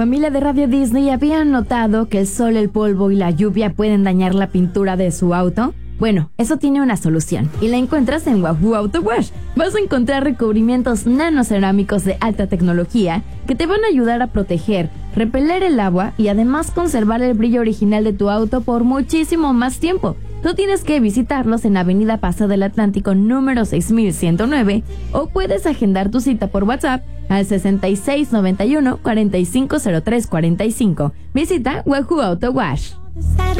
familia de Radio Disney había notado que el sol, el polvo y la lluvia pueden dañar la pintura de su auto. Bueno, eso tiene una solución y la encuentras en Wahoo Auto Wash. Vas a encontrar recubrimientos nanocerámicos de alta tecnología que te van a ayudar a proteger, repeler el agua y además conservar el brillo original de tu auto por muchísimo más tiempo. Tú tienes que visitarlos en Avenida Paso del Atlántico número 6109 o puedes agendar tu cita por WhatsApp al 6691 450345. Visita Wahoo Auto Wash.